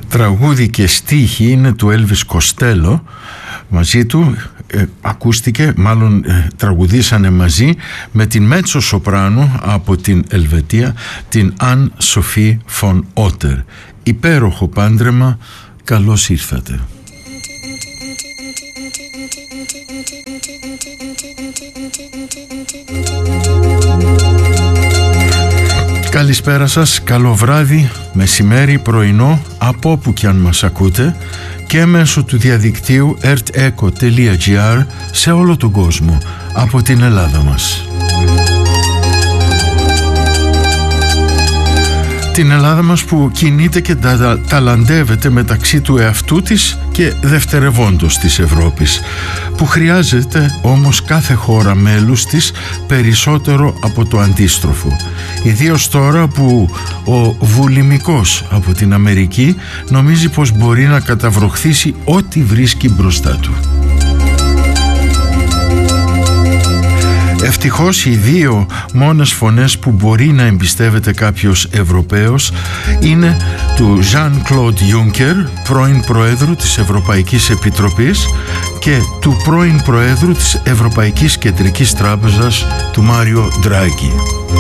Τραγούδι και στίχη είναι του Elvis Costello. Μαζί του ακούστηκε, μάλλον τραγουδήσανε μαζί με την μέτσο σοπράνο από την Ελβετία, την Anne-Sophie von Otter. Υπέροχο πάντρεμα, καλώς ήρθατε. Καλησπέρα σας, καλό βράδυ, μεσημέρι, πρωινό, από όπου κι αν μας ακούτε, και μέσω του διαδικτύου erteco.gr σε όλο τον κόσμο, από την Ελλάδα μας. Την Ελλάδα μας που κινείται και ταλαντεύεται μεταξύ του εαυτού της και δευτερευόντως της Ευρώπης, που χρειάζεται όμως κάθε χώρα μέλους της περισσότερο από το αντίστροφο, ιδίως τώρα που ο βουλημικός από την Αμερική νομίζει πως μπορεί να καταβροχθήσει ό,τι βρίσκει μπροστά του. Ευτυχώς οι δύο μόνες φωνές που μπορεί να εμπιστεύεται κάποιος Ευρωπαίος είναι του Jean-Claude Juncker, πρώην Προέδρου της Ευρωπαϊκής Επιτροπής, και του πρώην Προέδρου της Ευρωπαϊκής Κεντρικής Τράπεζας, του Μάριο Ντράγκη,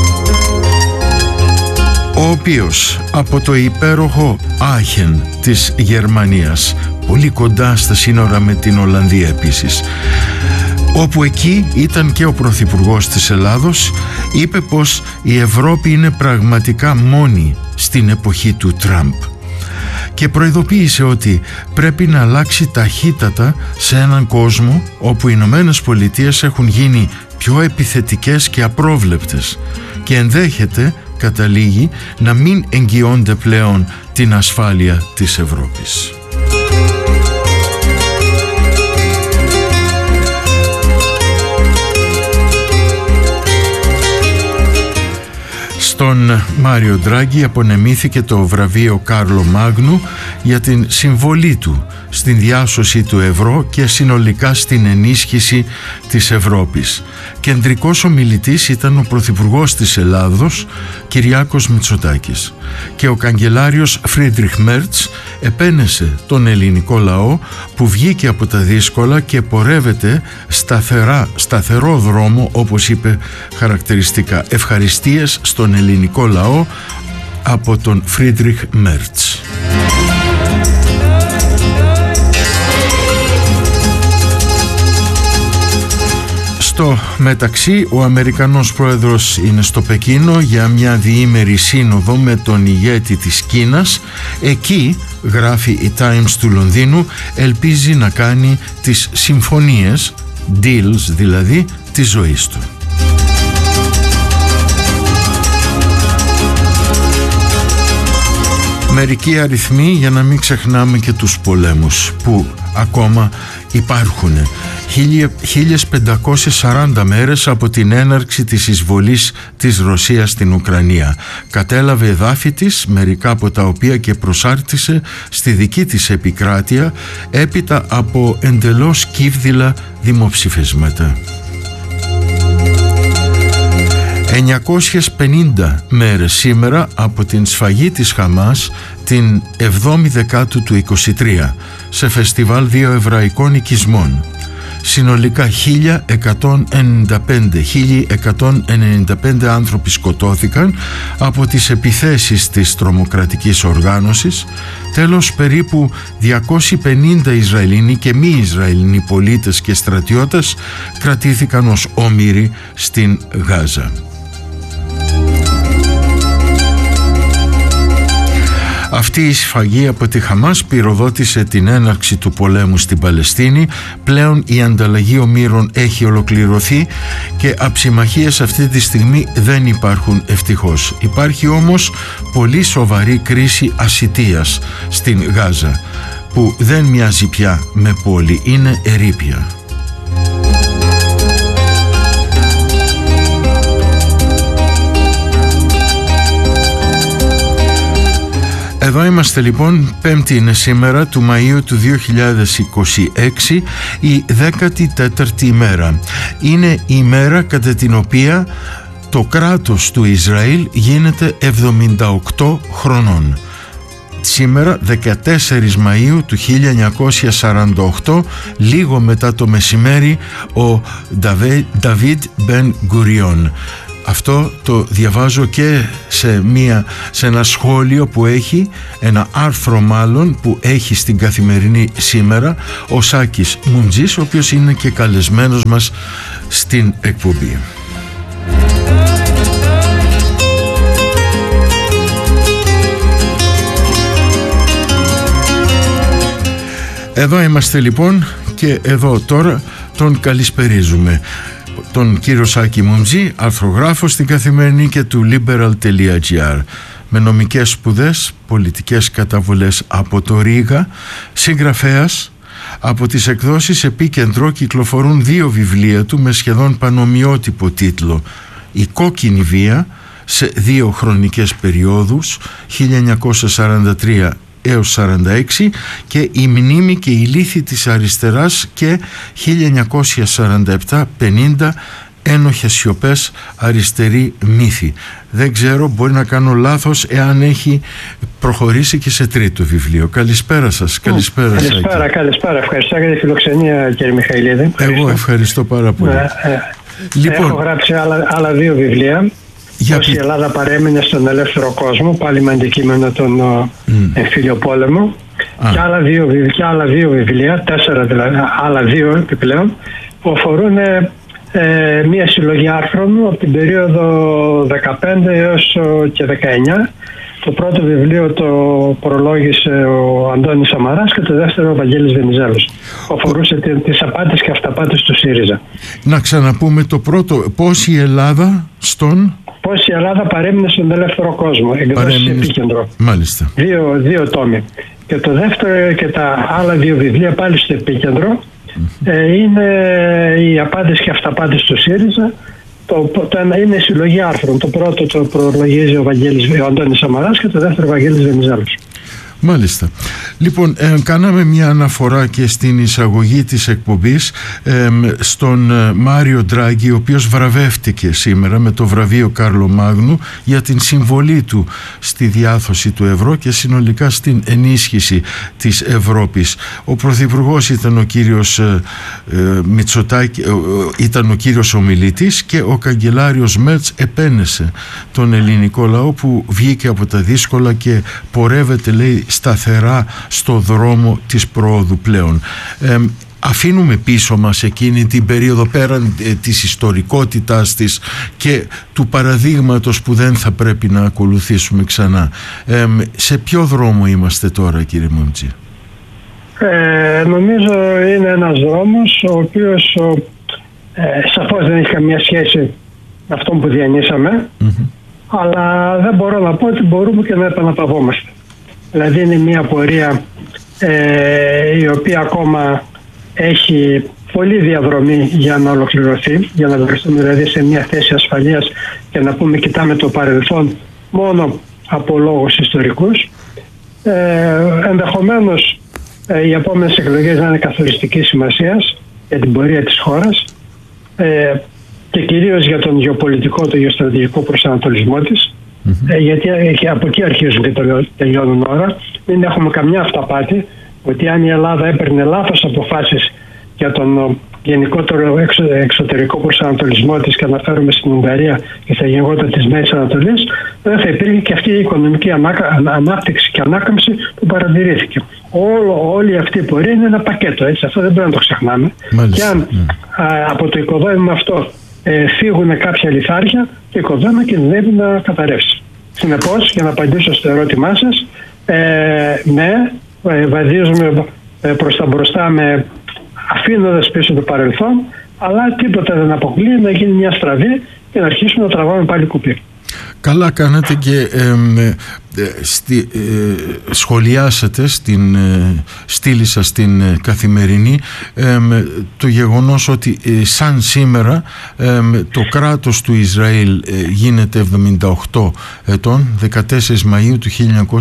ο οποίος από το υπέροχο Άχεν της Γερμανίας, πολύ κοντά στα σύνορα με την Ολλανδία επίσης, όπου εκεί ήταν και ο Πρωθυπουργός της Ελλάδος, είπε πως η Ευρώπη είναι πραγματικά μόνη στην εποχή του Τραμπ και προειδοποίησε ότι πρέπει να αλλάξει ταχύτατα σε έναν κόσμο όπου οι Ηνωμένες Πολιτείες έχουν γίνει πιο επιθετικές και απρόβλεπτες και ενδέχεται, καταλήγει, να μην εγγυώνται πλέον την ασφάλεια της Ευρώπης. Στον Μάριο Ντράγκη απονεμήθηκε το βραβείο Κάρλο Μάγνου για την συμβολή του στην διάσωση του ευρώ και συνολικά στην ενίσχυση της Ευρώπης. Κεντρικός ομιλητής ήταν ο Πρωθυπουργός της Ελλάδος, Κυριάκος Μητσοτάκης, και ο καγκελάριος Φρίντριχ Μέρτς επένεσε τον ελληνικό λαό που βγήκε από τα δύσκολα και πορεύεται σταθερό δρόμο, όπως είπε χαρακτηριστικά. Ευχαριστίες στον ελληνικό λαό από τον Φρίντριχ Μέρτς. Στο μεταξύ, ο Αμερικανός πρόεδρος είναι στο Πεκίνο για μια διήμερη σύνοδο με τον ηγέτη της Κίνας. Εκεί, γράφει η Times του Λονδίνου, ελπίζει να κάνει τις συμφωνίες, deals δηλαδή, της ζωής του. Μερικοί αριθμοί για να μην ξεχνάμε και τους πολέμους που ακόμα υπάρχουν. 1540 μέρες από την έναρξη της εισβολής της Ρωσίας στην Ουκρανία. Κατέλαβε εδάφη της, μερικά από τα οποία και προσάρτησε στη δική της επικράτεια, έπειτα από εντελώς κύβδηλα δημοψηφίσματα. 950 μέρες σήμερα από την σφαγή της Χαμάς την 7η Δεκάτου του 23 σε φεστιβάλ δύο εβραϊκών οικισμών. Συνολικά 1.195 άνθρωποι σκοτώθηκαν από τις επιθέσεις της τρομοκρατικής οργάνωσης. Τέλος, περίπου 250 Ισραηλινοί και μη Ισραηλινοί πολίτες και στρατιώτες κρατήθηκαν ως όμηροι στην Γάζα. Αυτή η σφαγή από τη Χαμάς πυροδότησε την έναρξη του πολέμου στην Παλαιστίνη. Πλέον η ανταλλαγή ομήρων έχει ολοκληρωθεί και αψιμαχίες αυτή τη στιγμή δεν υπάρχουν, ευτυχώς. Υπάρχει όμως πολύ σοβαρή κρίση ασιτείας στην Γάζα, που δεν μοιάζει πια με πόλη, είναι ερείπια. Εδώ είμαστε λοιπόν, Πέμπτη είναι σήμερα του Μαΐου του 2026, η 14η ημέρα. Είναι η ημέρα κατά την οποία το κράτος του Ισραήλ γίνεται 78 χρονών. σήμερα 14 Μαΐου του 1948, λίγο μετά το μεσημέρι, ο Νταβίτ Μπεν Γκουριόν. Αυτό το διαβάζω και σε ένα σχόλιο που έχει, ένα άρθρο μάλλον που έχει στην Καθημερινή σήμερα ο Σάκης Μουμτζής, ο οποίος είναι και καλεσμένος μας στην εκπομπή. Εδώ είμαστε λοιπόν και εδώ τώρα τον καλησπερίζουμε. Τον κύριο Σάκη Μουμτζή, αρθρογράφο στην Καθημερινή και του liberal.gr, με νομικές σπουδές, πολιτικές καταβολές από το Ρήγα, συγγραφέας. Από τις εκδόσεις Επίκεντρο κυκλοφορούν 2 βιβλία του με σχεδόν πανομοιότυπο τίτλο: «Η κόκκινη βία» σε 2 χρονικές περιόδους, 1943 έως 46, και «Η μνήμη και η λύθη της αριστεράς» και 1947-50, «Ένοχες σιωπές, αριστερή μύθη». Δεν ξέρω, μπορεί να κάνω λάθος, εάν έχει προχωρήσει και σε 3ο βιβλίο. Καλησπέρα σας. Καλησπέρα. Ευχαριστώ για τη φιλοξενία, κύριε Μιχαηλίδη. Εγώ ευχαριστώ πάρα πολύ. Λοιπόν, έχω γράψει άλλα 2 βιβλία. Πώς η Ελλάδα παρέμεινε στον ελεύθερο κόσμο, πάλι με αντικείμενο τον εμφύλιο πόλεμο, και άλλα 2 βιβλία, 4 δηλαδή, άλλα 2 επιπλέον, που αφορούν μία συλλογή άρθρων από την περίοδο 15 έως και 19. Το πρώτο βιβλίο το προλόγησε ο Αντώνης Σαμαράς και το δεύτερο ο Βαγγέλης Βενιζέλος, που αφορούσε τις απάτες και αυταπάτες του ΣΥΡΙΖΑ. Να ξαναπούμε το πρώτο, πώς η Ελλάδα παρέμεινε στον ελεύθερο κόσμο, εκδόσεις Επίκεντρο. Μάλιστα. 2 τόμοι. Και το δεύτερο και τα άλλα 2 βιβλία πάλι στο Επίκεντρο είναι οι απάτες και αυταπάτες του ΣΥΡΙΖΑ. Το ένα είναι η συλλογή άρθρων. Το πρώτο το προλογίζει ο Αντώνης Σαμαράς και το δεύτερο ο Βαγγέλης Βενιζέλος. Μάλιστα. Λοιπόν, κάναμε μια αναφορά και στην εισαγωγή της εκπομπής στον Μάριο Ντράγκη, ο οποίος βραβεύτηκε σήμερα με το βραβείο Κάρλο Μάγνου για την συμβολή του στη διάδοση του ευρώ και συνολικά στην ενίσχυση της Ευρώπης. Ο πρωθυπουργός ήταν ο κύριος Μητσοτάκη, ήταν ο κύριος ομιλητής, και ο καγκελάριος Μέρτς επένεσε τον ελληνικό λαό που βγήκε από τα δύσκολα και πορεύεται, λέει, σταθερά στο δρόμο της προόδου πλέον. Αφήνουμε πίσω μας εκείνη την περίοδο, πέραν της ιστορικότητάς της και του παραδείγματος που δεν θα πρέπει να ακολουθήσουμε ξανά. Σε ποιο δρόμο είμαστε τώρα, κύριε Μουμτζή? Νομίζω είναι ένας δρόμος ο οποίος σαφώς δεν έχει καμία σχέση με αυτό που διανύσαμε, αλλά δεν μπορώ να πω ότι μπορούμε και να επαναπαυόμαστε. Δηλαδή είναι μια πορεία η οποία ακόμα έχει πολλή διαδρομή για να ολοκληρωθεί, για να βρεθούμε δηλαδή σε μια θέση ασφαλείας και να πούμε κοιτάμε το παρελθόν μόνο από λόγους ιστορικούς. Ενδεχομένως οι επόμενες εκλογές να είναι καθοριστικής σημασίας για την πορεία της χώρας και κυρίως για τον γεωπολιτικό, το γεωστρατηγικό προσανατολισμό της. Γιατί από εκεί αρχίζουν και τελειώνουν ώρα. Δεν έχουμε καμιά αυταπάτη ότι αν η Ελλάδα έπαιρνε λάθος αποφάσεις για τον γενικότερο εξωτερικό προσανατολισμό της, και αναφέρομαι στην Ουγγαρία και στα γεγονότα της Μέσης Ανατολής, δεν θα υπήρχε και αυτή η οικονομική ανάπτυξη και ανάκαμψη που παρατηρήθηκε. Όλη αυτή η πορεία είναι ένα πακέτο, έτσι, αυτό δεν πρέπει να το ξεχνάμε. Και αν από το οικοδόμημα αυτό φύγουν κάποια λιθάρια, το οικοδόμημα κινδυνεύει να καταρρεύσει. Συνεπώς, για να απαντήσω στο ερώτημά σας, ναι, βαδίζουμε προς τα μπροστά αφήνοντας πίσω το παρελθόν, αλλά τίποτα δεν αποκλείει να γίνει μια στραβή και να αρχίσουμε να τραβάμε πάλι κουπί. Καλά κάνατε και σχολιάσατε στην στήλη σας στην Καθημερινή το γεγονός ότι σαν σήμερα το κράτος του Ισραήλ γίνεται 78 ετών, 14 Μαΐου του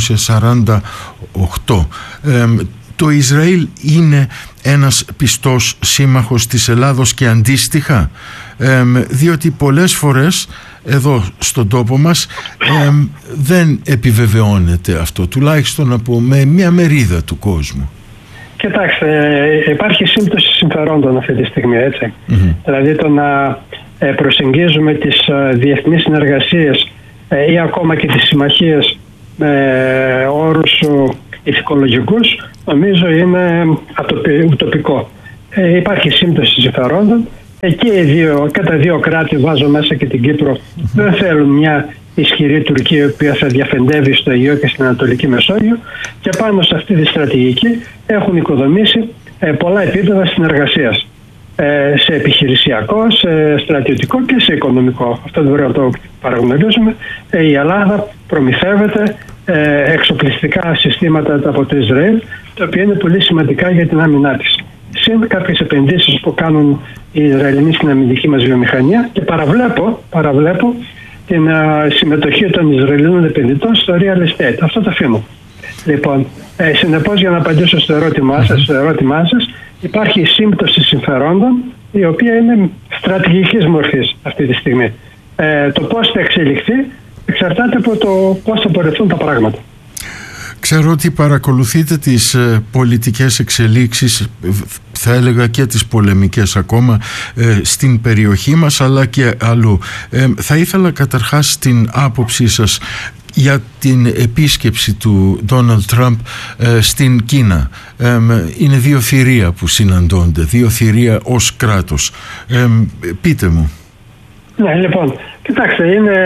1948. Το Ισραήλ είναι ένας πιστός σύμμαχος της Ελλάδος και αντίστοιχα, διότι πολλές φορές εδώ στον τόπο μας δεν επιβεβαιώνεται αυτό, τουλάχιστον με μια μερίδα του κόσμου. Κοιτάξτε, υπάρχει σύμπτωση συμφερόντων αυτή τη στιγμή, έτσι. Δηλαδή το να προσεγγίζουμε τις διεθνείς συνεργασίες ή ακόμα και τις συμμαχίες με όρους ηθικολογικούς, νομίζω είναι ουτοπικό. Υπάρχει σύμπτωση συμφερόντων. Και τα δύο κράτη, βάζω μέσα και την Κύπρο, δεν θέλουν μια ισχυρή Τουρκία η οποία θα διαφεντεύει στο Αιγαίο και στην Ανατολική Μεσόγειο, και πάνω σε αυτή τη στρατηγική έχουν οικοδομήσει πολλά επίπεδα συνεργασίας, σε επιχειρησιακό, σε στρατιωτικό και σε οικονομικό. Αυτό δεν πρέπει να το παραγνωρίζουμε. Η Ελλάδα προμηθεύεται εξοπλιστικά συστήματα από το Ισραήλ, τα οποία είναι πολύ σημαντικά για την άμυνά της. Συν κάποιες επενδύσεις που κάνουν οι Ισραηλινοί στην αμυντική μας βιομηχανία, και παραβλέπω την συμμετοχή των Ισραηλινών επενδυτών στο real estate. Αυτό το αφήνω. Λοιπόν, συνεπώς, για να απαντήσω στο ερώτημά σας, υπάρχει σύμπτωση συμφερόντων, η οποία είναι στρατηγικής μορφής αυτή τη στιγμή. Το πώς θα εξελιχθεί εξαρτάται από το πώς θα πορευθούν τα πράγματα. Ξέρω ότι παρακολουθείτε τις πολιτικές εξελίξεις, θα έλεγα και τις πολεμικές ακόμα, στην περιοχή μας αλλά και αλλού. Θα ήθελα καταρχάς την άποψή σας για την επίσκεψη του Ντόναλντ Τραμπ στην Κίνα. Είναι δύο θηρία που συναντώνται, δύο θηρία ως κράτος. Πείτε μου. Ναι, λοιπόν, κοιτάξτε,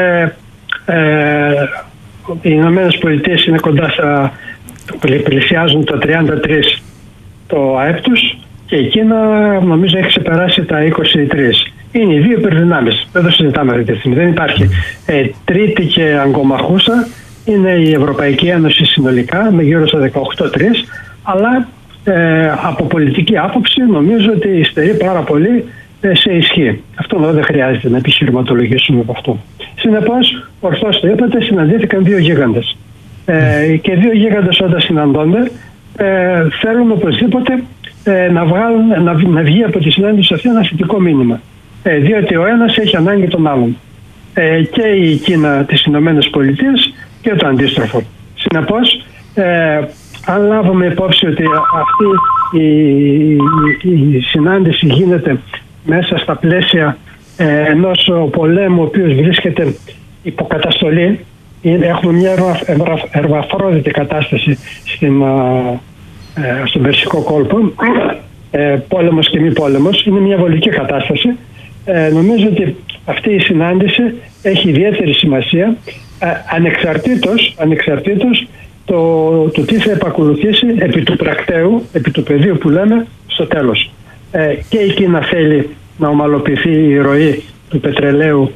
οι Ηνωμένες Πολιτείες είναι κοντά πλησιάζουν τα 33 το ΑΕΠ τους, και η Κίνα νομίζω έχει ξεπεράσει τα 23. Είναι οι δύο υπερδυνάμεις, δεν το συζητάμε αυτή τη στιγμή, δεν υπάρχει. Τρίτη και αγκομαχούσα είναι η Ευρωπαϊκή Ένωση συνολικά με γύρω στα 18-3, αλλά από πολιτική άποψη νομίζω ότι υστερεί πάρα πολύ σε ισχύ. Αυτό δεν χρειάζεται να επιχειρηματολογήσουμε από αυτό. Συνεπώς, ορθώς το είπατε, συναντήθηκαν δύο γίγαντες. Και δύο γίγαντες όταν συναντώνται θέλουν οπωσδήποτε να βγει από τη συνάντηση αυτή ένα θετικό μήνυμα. Διότι ο ένας έχει ανάγκη τον άλλον. Και η Κίνα τις Ηνωμένες Πολιτείες και το αντίστροφο. Συνεπώς, αν λάβουμε υπόψη ότι αυτή η συνάντηση γίνεται μέσα στα πλαίσια ενός πολέμου ο οποίος βρίσκεται υποκαταστολή, έχουμε μια ερβαφρόδητη κατάσταση στον Περσικό κόλπο, πόλεμος και μη πόλεμος, είναι μια βολική κατάσταση. Νομίζω ότι αυτή η συνάντηση έχει ιδιαίτερη σημασία, ανεξαρτήτως το τι θα επακολουθήσει επί του πρακτέου, επί του πεδίου που λέμε στο τέλος. Και η Κίνα θέλει να ομαλοποιηθεί η ροή του πετρελαίου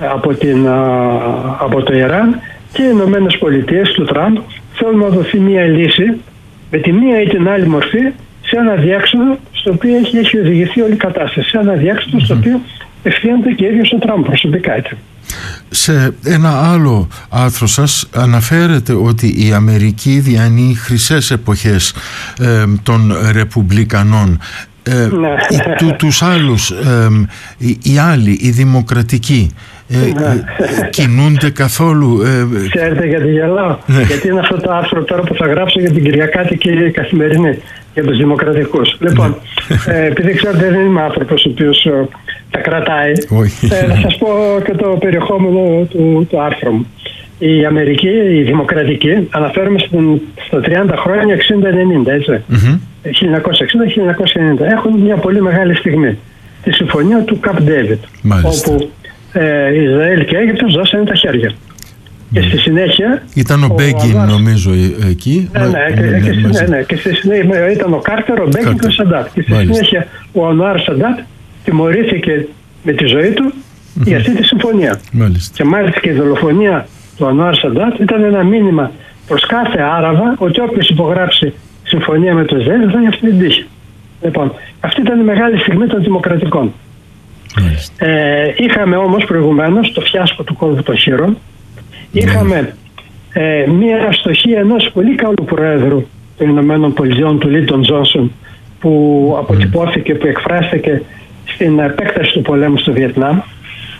από το Ιράν, και οι Ηνωμένες Πολιτείες του Τραμπ θέλουν να δοθεί μια λύση με τη μία ή την άλλη μορφή σε ένα διέξοδο στο οποίο έχει οδηγηθεί όλη η κατάσταση, σε ένα διέξοδο στο οποίο ευθύνεται και ίδιος ο Τραμπ προσωπικά. Έτσι. Σε ένα άλλο άρθρο σας αναφέρεται ότι η Αμερική διανύει χρυσές εποχές των Ρεπουμπλικανών. Τους άλλους, οι άλλοι, οι δημοκρατικοί, κινούνται καθόλου? Ξέρετε γιατί γελάω? Γιατί είναι αυτό το άρθρο τώρα που θα γράψω για την Κυριακάτικη Καθημερινή, για τους δημοκρατικούς. Λοιπόν, επειδή ξέρετε δεν είμαι άνθρωπος ο οποίος τα κρατάει, θα σας πω και το περιεχόμενο του άρθρου μου. Η Αμερική, η δημοκρατική, αναφέρομαι στα 30 χρόνια 60-90, έτσι. 1960-1990. Έχουν μια πολύ μεγάλη στιγμή. Τη συμφωνία του Camp David. Μάλιστα. Όπου Ισραήλ και Αίγυπτος δώσανε τα χέρια. Και στη συνέχεια... Ήταν ο Μπέγκιν νομίζω εκεί. Ναι, και στη συνέχεια ήταν ο Κάρτερ, ο Μπέγκιν και ο Σαντάτ. Και στη συνέχεια ο Ανουάρ Σαντάτ τιμωρήθηκε με τη ζωή του για αυτή τη συμφωνία. Μάλιστα. Και μάλιστα και η δολοφονία του Ανουάρ Σαντάτ ήταν ένα μήνυμα προς κάθε Άραβα ότι όποιος υπογράψει συμφωνία με το Ισραήλ θα έχει αυτή την τύχη. Λοιπόν, αυτή ήταν η μεγάλη στιγμή των δημοκρατικών. Είχαμε όμως προηγουμένως το φιάσκο του κόλπου των χείρων. Είχαμε μία αστοχή ενός πολύ καλού προέδρου των Ηνωμένων Πολιτειών, του Λίντον Τζόνσον, που αποτυπώθηκε, που εκφράστηκε στην επέκταση του πολέμου στο Βιετνάμ.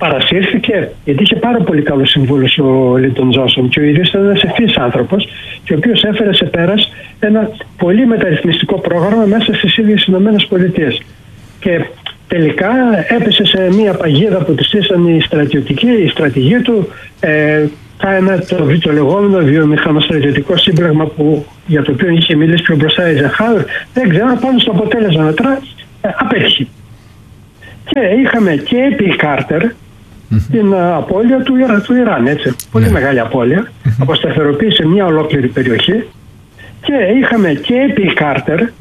παρασύρθηκε, γιατί είχε πάρα πολύ καλούς συμβούλους ο Λίντον Τζόνσον και ο ίδιος ήταν ένας ευθύς άνθρωπος και ο οποίος έφερε σε πέρας ένα πολύ μεταρρυθμιστικό πρόγραμμα μέσα στις ίδιες Ηνωμένες Πολιτείες. Και τελικά έπεσε σε μια παγίδα που τη στήσαν οι στρατηγοί του, κάνα το λεγόμενο βιομηχανοστρατιωτικό σύμπραγμα για το οποίο είχε μιλήσει πιο μπροστά η Eisenhower. Δεν ξέρω, πάνω στο αποτέλεσμα μετρά, απέτυχε. Και είχαμε και επί Κάρτερ την απώλεια του Ιράν, έτσι. Πολύ μεγάλη απώλεια. Αποσταθεροποίησε μια ολόκληρη περιοχή. Και είχαμε και επί Κάρτερ